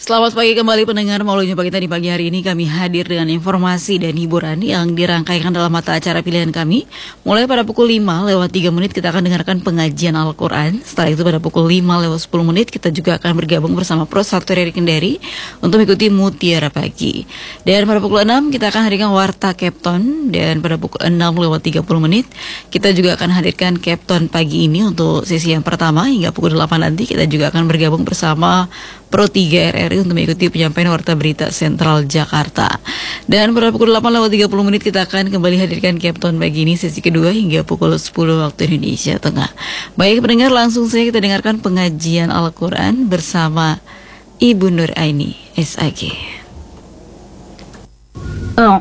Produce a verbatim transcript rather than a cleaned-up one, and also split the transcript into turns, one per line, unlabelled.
Selamat pagi kembali pendengar Maulid Pagi tadi pagi hari ini kami hadir dengan informasi dan hiburan yang dirangkaikan dalam mata acara pilihan kami. Mulai pada pukul lima lewat tiga menit kita akan dengarkan pengajian Al-Quran. Setelah itu pada pukul lima lewat sepuluh menit kita juga akan bergabung bersama Pro Sartori Kendari untuk mengikuti Mutiara Pagi. Dan pada pukul enam kita akan hadirkan Warta Kepton. Dan pada pukul enam lewat tiga puluh menit kita juga akan hadirkan Kepton pagi ini untuk sesi yang pertama. Hingga pukul delapan nanti kita juga akan bergabung bersama Pro tiga R R I untuk mengikuti penyampaian Warta Berita Sentral Jakarta. Dan pada pukul delapan lewat tiga puluh menit kita akan kembali hadirkan Kepton pagi ini sesi kedua hingga pukul sepuluh waktu Indonesia Tengah. Baik pendengar, langsung saja kita dengarkan pengajian Al-Quran bersama Ibu Nur Aini S A G.